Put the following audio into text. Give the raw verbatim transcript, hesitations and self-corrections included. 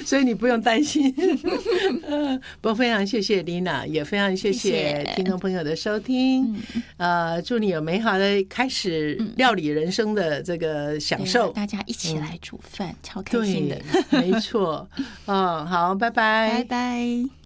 所以你不用担心。呃，不过非常谢谢 Lina， 也非常谢谢听众朋友的收听。嗯、呃，祝你有美好的开始料理人生的这个享受。 大家一起来煮饭，嗯、超开心的。 没错。哦，好，拜拜， 拜拜。